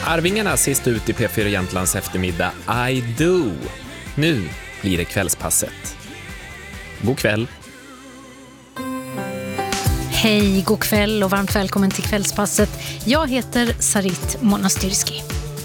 Arvingarna sist ut i P4 Jämtlands eftermiddag I Do. Nu blir det kvällspasset. God kväll. Hej, god kväll och varmt välkommen till kvällspasset. Jag heter Sarit Monastyrski.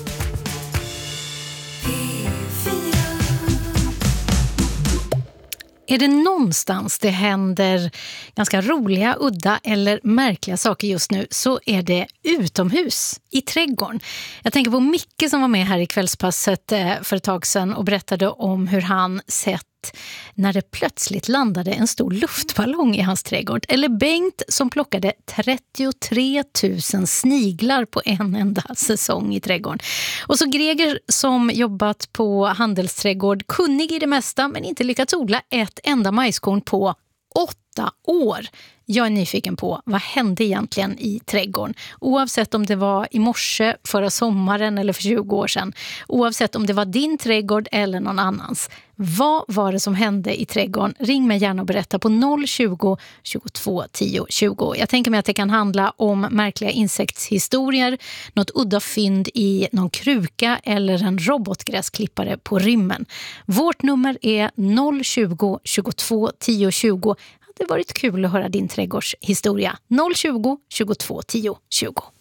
Är det någonstans det händer ganska roliga, udda eller märkliga saker just nu så är det utomhus i trädgården. Jag tänker på Micke som var med här i kvällspasset för ett tag sedan och berättade om hur han sett när det plötsligt landade en stor luftballong i hans trädgård. Eller Bengt som plockade 33 000 sniglar på en enda säsong i trädgården. Och så Greger som jobbat på handelsträdgård, kunnig i det mesta men inte lyckats odla ett enda majskorn på 8 år. Jag är nyfiken på vad hände egentligen i trädgården. Oavsett om det var i morse, förra sommaren eller för 20 år sedan. Oavsett om det var din trädgård eller någon annans. Vad var det som hände i trädgården? Ring mig gärna och berätta på 020 22 10 20. Jag tänker mig att det kan handla om märkliga insektshistorier, något udda fynd i någon kruka eller en robotgräsklippare på rymmen. Vårt nummer är 020 22 10 20. Det har varit kul att höra din trädgårdshistoria. 020 22 10 20.